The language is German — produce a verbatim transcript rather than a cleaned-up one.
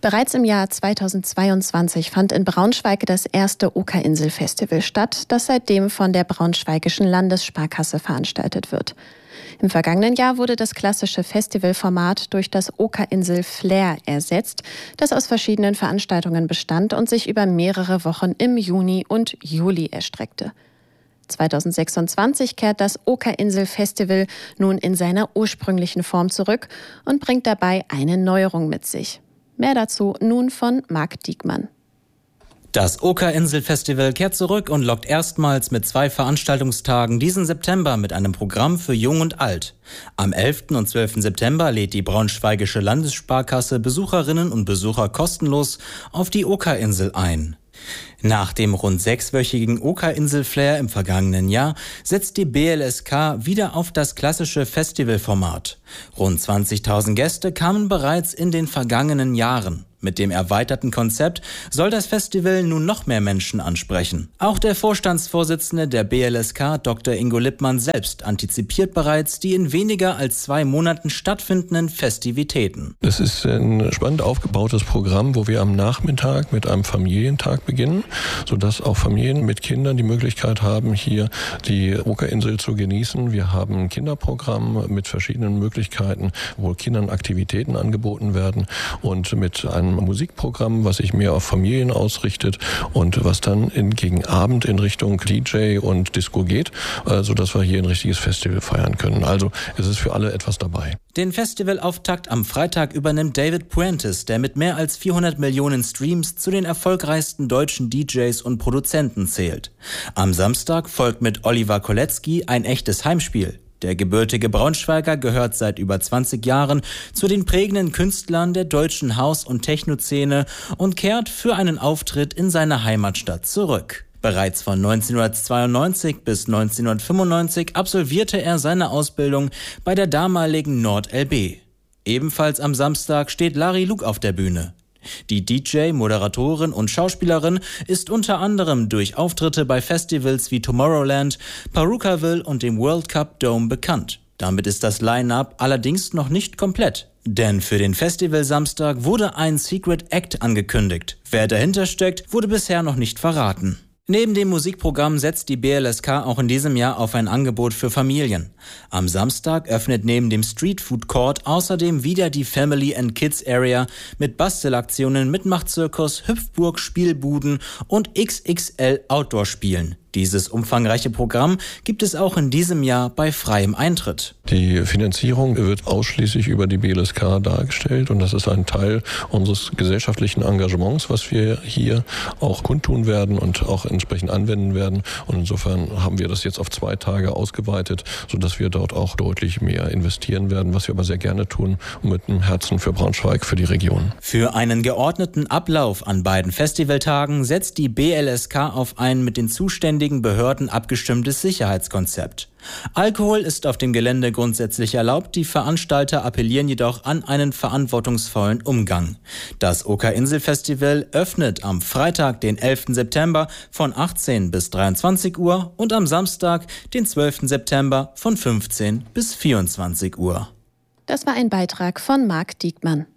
Bereits im Jahr zweitausendzweiundzwanzig fand in Braunschweig das erste Oker-Insel-Festival statt, das seitdem von der Braunschweigischen Landessparkasse veranstaltet wird. Im vergangenen Jahr wurde das klassische Festivalformat durch das Oker-Insel Flair ersetzt, das aus verschiedenen Veranstaltungen bestand und sich über mehrere Wochen im Juni und Juli erstreckte. zweitausendsechsundzwanzig kehrt das Oker-Insel-Festival nun in seiner ursprünglichen Form zurück und bringt dabei eine Neuerung mit sich. Mehr dazu nun von Marc Diekmann. Das Oker-Insel-Festival kehrt zurück und lockt erstmals mit zwei Veranstaltungstagen diesen September mit einem Programm für Jung und Alt. Am elften und zwölften September lädt die Braunschweigische Landessparkasse Besucherinnen und Besucher kostenlos auf die Oker-Insel ein. Nach dem rund sechswöchigen Oker-Insel-Flair im vergangenen Jahr setzt die B L S K wieder auf das klassische Festivalformat. Rund zwanzigtausend Gäste kamen bereits in den vergangenen Jahren. Mit dem erweiterten Konzept soll das Festival nun noch mehr Menschen ansprechen. Auch der Vorstandsvorsitzende der B L S K, Doktor Ingo Lippmann, selbst antizipiert bereits die in weniger als zwei Monaten stattfindenden Festivitäten. Es ist ein spannend aufgebautes Programm, wo wir am Nachmittag mit einem Familientag beginnen, sodass auch Familien mit Kindern die Möglichkeit haben, hier die Okerinsel zu genießen. Wir haben ein Kinderprogramm mit verschiedenen Möglichkeiten, wo Kindern Aktivitäten angeboten werden und mit einem Musikprogramm, was sich mehr auf Familien ausrichtet und was dann in, gegen Abend in Richtung D J und Disco geht, äh, sodass wir hier ein richtiges Festival feiern können. Also es ist für alle etwas dabei. Den Festivalauftakt am Freitag übernimmt David Puentes, der mit mehr als vierhundert Millionen Streams zu den erfolgreichsten deutschen D Js und Produzenten zählt. Am Samstag folgt mit Oliver Kolecki ein echtes Heimspiel. Der gebürtige Braunschweiger gehört seit über zwanzig Jahren zu den prägenden Künstlern der deutschen Haus- und Techno-Szene und kehrt für einen Auftritt in seine Heimatstadt zurück. Bereits von neunzehnhundertzweiundneunzig bis neunzehnhundertfünfundneunzig absolvierte er seine Ausbildung bei der damaligen Nord L B. Ebenfalls am Samstag steht Larry Luke auf der Bühne. Die D J, Moderatorin und Schauspielerin ist unter anderem durch Auftritte bei Festivals wie Tomorrowland, Palookaville und dem World Cup Dome bekannt. Damit ist das Line-Up allerdings noch nicht komplett. Denn für den Festival-Samstag wurde ein Secret Act angekündigt. Wer dahinter steckt, wurde bisher noch nicht verraten. Neben dem Musikprogramm setzt die B L S K auch in diesem Jahr auf ein Angebot für Familien. Am Samstag öffnet neben dem Street Food Court außerdem wieder die Family and Kids Area mit Bastelaktionen, Mitmachzirkus, Hüpfburg, Spielbuden und X X L Outdoor-Spielen. Dieses umfangreiche Programm gibt es auch in diesem Jahr bei freiem Eintritt. Die Finanzierung wird ausschließlich über die B L S K dargestellt und das ist ein Teil unseres gesellschaftlichen Engagements, was wir hier auch kundtun werden und auch entsprechend anwenden werden. Und insofern haben wir das jetzt auf zwei Tage ausgeweitet, sodass wir dort auch deutlich mehr investieren werden, was wir aber sehr gerne tun und mit einem Herzen für Braunschweig, für die Region. Für einen geordneten Ablauf an beiden Festivaltagen setzt die B L S K auf ein mit den zuständigen Behörden abgestimmtes Sicherheitskonzept. Alkohol ist auf dem Gelände grundsätzlich erlaubt, die Veranstalter appellieren jedoch an einen verantwortungsvollen Umgang. Das Oker-Insel-Festival öffnet am Freitag, den elften September von achtzehn bis dreiundzwanzig Uhr und am Samstag, den zwölften September von fünfzehn bis vierundzwanzig Uhr. Das war ein Beitrag von Marc Diekmann.